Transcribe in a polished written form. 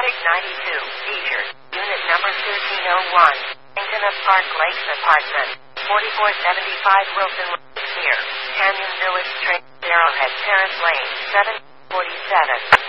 Attic 92, Seizure, Unit number 1301, Kingdom of Park Lakes Apartment, 4475 Wilson Road, here, Canyon Village Train, Arrowhead Terrace Lane, 747.